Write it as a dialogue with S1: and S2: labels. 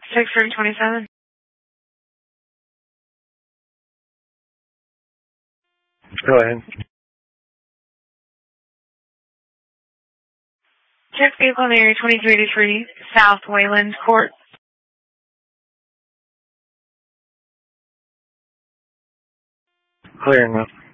S1: 6327.
S2: Go ahead.
S1: Check vehicle in the area 2383 South Wayland Court.
S2: Clear enough.